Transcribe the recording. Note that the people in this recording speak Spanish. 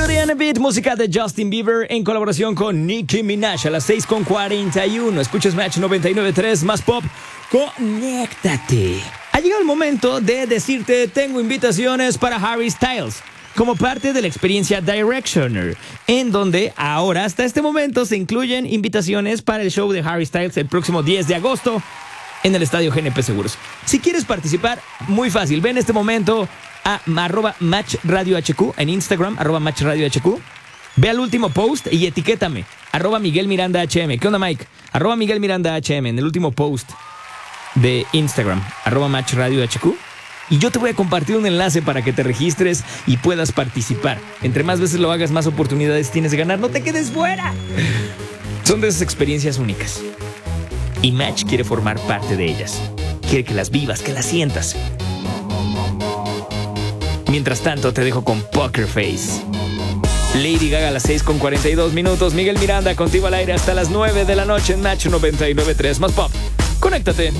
Beauty and a Beat, música de Justin Bieber en colaboración con Nicki Minaj a las 6:41. Escuchas Match 99.3 más pop. Conéctate. Ha llegado el momento de decirte: tengo invitaciones para Harry Styles como parte de la experiencia Directioner, en donde ahora hasta este momento se incluyen invitaciones para el show de Harry Styles el próximo 10 de agosto en el estadio GNP Seguros. Si quieres participar, muy fácil, ve en este momento a @MatchRadioHQ en Instagram, @MatchRadioHQ. Ve al último post y etiquétame, @MiguelMirandaHM. ¿Qué onda, Mike? @MiguelMirandaHM en el último post de Instagram, @MatchRadioHQ. Y yo te voy a compartir un enlace para que te registres y puedas participar. Entre más veces lo hagas, más oportunidades tienes de ganar. ¡No te quedes fuera! Son de esas experiencias únicas. Y Match quiere formar parte de ellas. Quiere que las vivas, que las sientas. Mientras tanto, te dejo con Poker Face. Lady Gaga a las 6:42. Miguel Miranda contigo al aire hasta las 9 de la noche en Match 99.3 más pop. Conéctate.